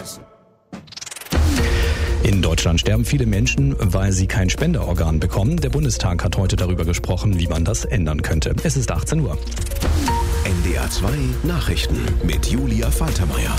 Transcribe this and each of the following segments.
In Deutschland sterben viele Menschen, weil sie kein Spenderorgan bekommen. Der Bundestag hat heute darüber gesprochen, wie man das ändern könnte. Es ist 18 Uhr. NDR 2 Nachrichten mit Julia Faltermeier.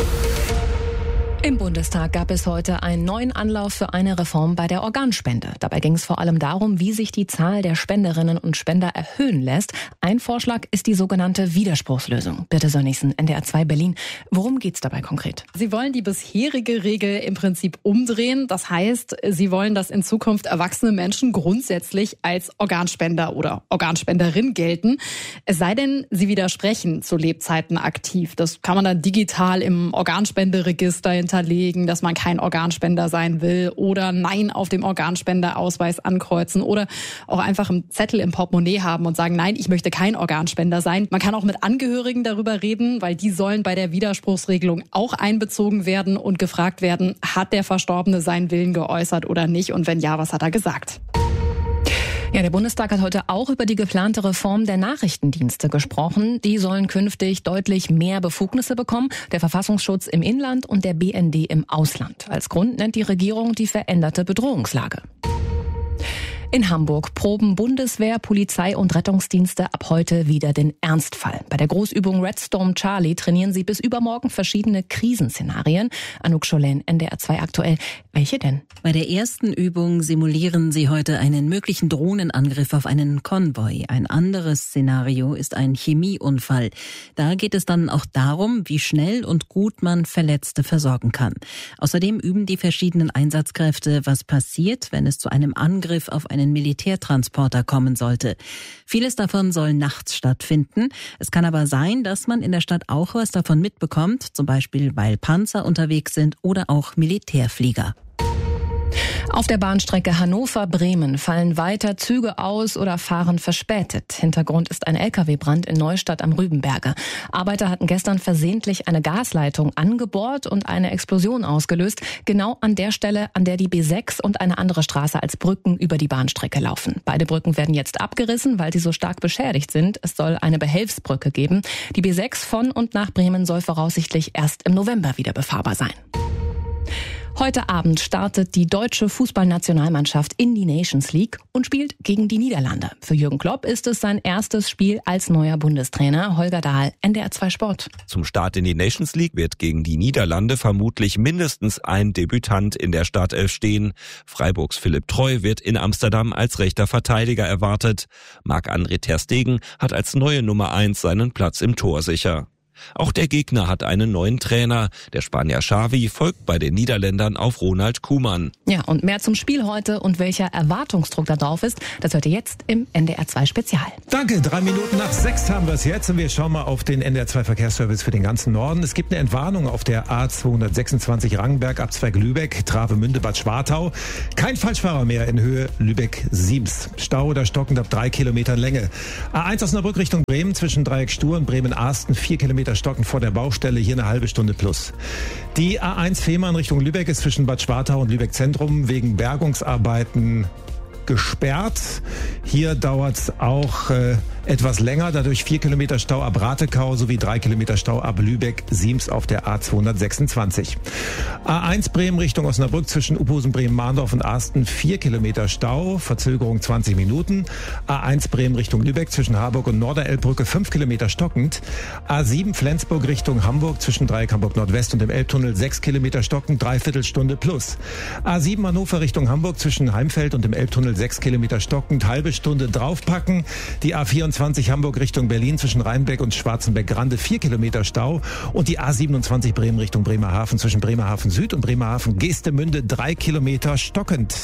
Im Bundestag gab es heute einen neuen Anlauf für eine Reform bei der Organspende. Dabei ging es vor allem darum, wie sich die Zahl der Spenderinnen und Spender erhöhen lässt. Ein Vorschlag ist die sogenannte Widerspruchslösung. Birte Sönnigsen, NDR 2 Berlin. Worum geht's dabei konkret? Sie wollen die bisherige Regel im Prinzip umdrehen. Das heißt, Sie wollen, dass in Zukunft erwachsene Menschen grundsätzlich als Organspender oder Organspenderin gelten. Es sei denn, sie widersprechen zu Lebzeiten aktiv. Das kann man dann digital im Organspenderegister hinterlegen, dass man kein Organspender sein will oder Nein auf dem Organspenderausweis ankreuzen oder auch einfach einen Zettel im Portemonnaie haben und sagen, nein, ich möchte kein Organspender sein. Man kann auch mit Angehörigen darüber reden, weil die sollen bei der Widerspruchsregelung auch einbezogen werden und gefragt werden, hat der Verstorbene seinen Willen geäußert oder nicht und wenn ja, was hat er gesagt? Ja, der Bundestag hat heute auch über die geplante Reform der Nachrichtendienste gesprochen. Die sollen künftig deutlich mehr Befugnisse bekommen. Der Verfassungsschutz im Inland und der BND im Ausland. Als Grund nennt die Regierung die veränderte Bedrohungslage. In Hamburg proben Bundeswehr, Polizei und Rettungsdienste ab heute wieder den Ernstfall. Bei der Großübung Red Storm Charlie trainieren sie bis übermorgen verschiedene Krisenszenarien. Anouk Scholen, NDR 2 aktuell. Welche denn? Bei der ersten Übung simulieren sie heute einen möglichen Drohnenangriff auf einen Konvoi. Ein anderes Szenario ist ein Chemieunfall. Da geht es dann auch darum, wie schnell und gut man Verletzte versorgen kann. Außerdem üben die verschiedenen Einsatzkräfte, was passiert, wenn es zu einem Angriff auf einen Militärtransporter kommen sollte. Vieles davon soll nachts stattfinden. Es kann aber sein, dass man in der Stadt auch was davon mitbekommt, zum Beispiel weil Panzer unterwegs sind oder auch Militärflieger. Auf der Bahnstrecke Hannover-Bremen fallen weiter Züge aus oder fahren verspätet. Hintergrund ist ein LKW-Brand in Neustadt am Rübenberge. Arbeiter hatten gestern versehentlich eine Gasleitung angebohrt und eine Explosion ausgelöst. Genau an der Stelle, an der die B6 und eine andere Straße als Brücken über die Bahnstrecke laufen. Beide Brücken werden jetzt abgerissen, weil sie so stark beschädigt sind. Es soll eine Behelfsbrücke geben. Die B6 von und nach Bremen soll voraussichtlich erst im November wieder befahrbar sein. Heute Abend startet die deutsche Fußballnationalmannschaft in die Nations League und spielt gegen die Niederlande. Für Jürgen Klopp ist es sein erstes Spiel als neuer Bundestrainer. Holger Dahl, NDR 2 Sport. Zum Start in die Nations League wird gegen die Niederlande vermutlich mindestens ein Debütant in der Startelf stehen. Freiburgs Philipp Treu wird in Amsterdam als rechter Verteidiger erwartet. Marc-André ter Stegen hat als neue Nummer 1 seinen Platz im Tor sicher. Auch der Gegner hat einen neuen Trainer. Der Spanier Xavi folgt bei den Niederländern auf Ronald Koeman. Ja, und mehr zum Spiel heute und welcher Erwartungsdruck da drauf ist, das hört ihr jetzt im NDR 2 Spezial. Danke, 3 Minuten nach 6 haben wir es jetzt und wir schauen mal auf den NDR 2 Verkehrsservice für den ganzen Norden. Es gibt eine Entwarnung auf der A226 Rangenberg, Abzweig Lübeck, Travemünde, Bad Schwartau. Kein Falschfahrer mehr in Höhe Lübeck-Siems. Stau oder stockend ab 3 Kilometern Länge. A1 Osnabrück Richtung Bremen zwischen Dreieck Stur und Bremen-Arsten 4 Kilometer stockend vor der Baustelle, hier eine halbe Stunde plus. Die A1 Fehmarn Richtung Lübeck ist zwischen Bad Schwartau und Lübeck Zentrum wegen Bergungsarbeiten gesperrt. Hier dauert es auch etwas länger, dadurch 4 Kilometer Stau ab Ratekau sowie 3 Kilometer Stau ab Lübeck-Siems auf der A226. A1 Bremen Richtung Osnabrück zwischen Uphusen, Bremen-Mahndorf und Arsten 4 Kilometer Stau, Verzögerung 20 Minuten. A1 Bremen Richtung Lübeck zwischen Harburg und Norderelbbrücke 5 Kilometer stockend. A7 Flensburg Richtung Hamburg zwischen Dreieck Hamburg Nordwest und dem Elbtunnel 6 Kilometer stockend, dreiviertel Stunde plus. A7 Hannover Richtung Hamburg zwischen Heimfeld und dem Elbtunnel 6 Kilometer stockend, halbe Stunde draufpacken. Die A24 Hamburg Richtung Berlin zwischen Rheinbeck und Schwarzenbeck-Grande 4 Kilometer Stau und die A27 Bremen Richtung Bremerhaven zwischen Bremerhaven Süd und Bremerhaven Geestemünde 3 Kilometer stockend.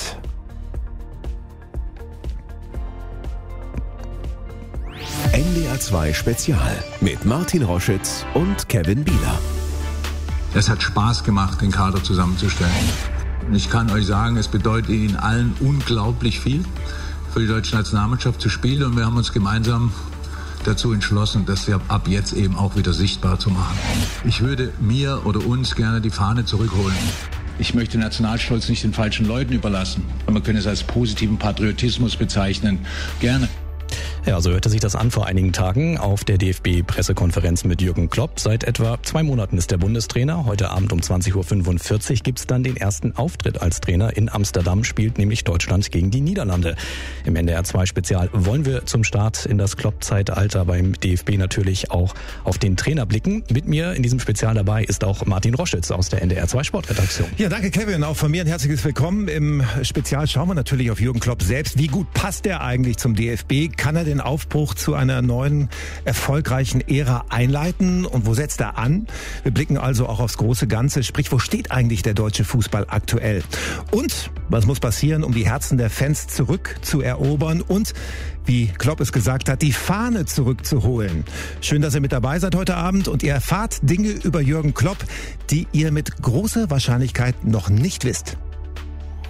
NDR 2 Spezial mit Martin Roschitz und Kevin Bieler. Es hat Spaß gemacht, den Kader zusammenzustellen. Ich kann euch sagen, es bedeutet Ihnen allen unglaublich viel, für die deutsche Nationalmannschaft zu spielen. Und wir haben uns gemeinsam dazu entschlossen, das ab jetzt eben auch wieder sichtbar zu machen. Ich würde mir oder uns gerne die Fahne zurückholen. Ich möchte Nationalstolz nicht den falschen Leuten überlassen. Man könnte es als positiven Patriotismus bezeichnen. Gerne. Ja, so hörte sich das an vor einigen Tagen auf der DFB-Pressekonferenz mit Jürgen Klopp. Seit etwa 2 Monaten ist der Bundestrainer. Heute Abend um 20.45 Uhr gibt's dann den ersten Auftritt als Trainer. In Amsterdam spielt nämlich Deutschland gegen die Niederlande. Im NDR 2 Spezial wollen wir zum Start in das Klopp-Zeitalter beim DFB natürlich auch auf den Trainer blicken. Mit mir in diesem Spezial dabei ist auch Martin Roschitz aus der NDR 2 Sportredaktion. Ja, danke Kevin. Auch von mir ein herzliches Willkommen. Im Spezial schauen wir natürlich auf Jürgen Klopp selbst. Wie gut passt er eigentlich zum DFB? Kann er den Aufbruch zu einer neuen, erfolgreichen Ära einleiten? Und wo setzt er an? Wir blicken also auch aufs große Ganze. Sprich, wo steht eigentlich der deutsche Fußball aktuell? Und was muss passieren, um die Herzen der Fans zurückzuerobern? Und, wie Klopp es gesagt hat, die Fahne zurückzuholen. Schön, dass ihr mit dabei seid heute Abend und ihr erfahrt Dinge über Jürgen Klopp, die ihr mit großer Wahrscheinlichkeit noch nicht wisst.